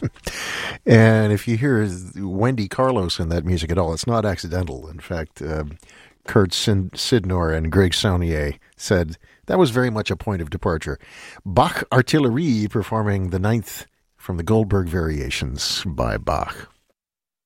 And if you hear Wendy Carlos in that music at all, it's not accidental. In fact, Kurt Sidnor and Greg Saunier said that was very much a point of departure. Bach Artillerie performing the ninth from the Goldberg Variations by Bach.